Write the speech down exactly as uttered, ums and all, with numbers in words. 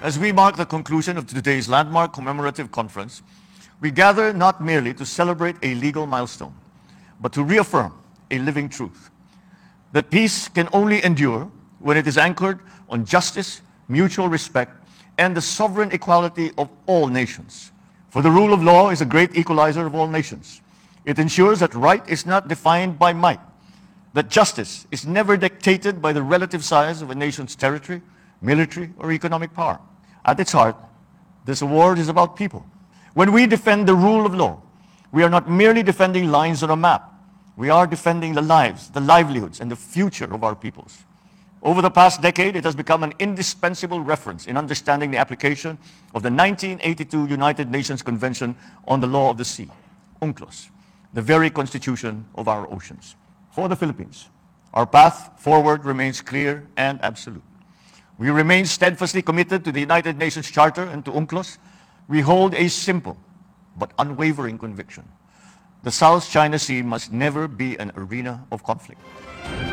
As we mark the conclusion of today's landmark commemorative conference, we gather not merely to celebrate a legal milestone, but to reaffirm a living truth, that peace can only endure when it is anchored on justice, mutual respect, and the sovereign equality of all nations. For the rule of law is a great equalizer of all nations. It ensures that right is not defined by might, that justice is never dictated by the relative size of a nation's territory, military, or economic power. At its heart, this award is about people. When we defend the rule of law, we are not merely defending lines on a map. We are defending the lives, the livelihoods, and the future of our peoples. Over the past decade, it has become an indispensable reference in understanding the application of the nineteen eighty-two United Nations Convention on the Law of the Sea, UNCLOS, the very constitution of our oceans. For the Philippines, our path forward remains clear and absolute. We remain steadfastly committed to the United Nations Charter and to UNCLOS. We hold a simple but unwavering conviction. The South China Sea must never be an arena of conflict.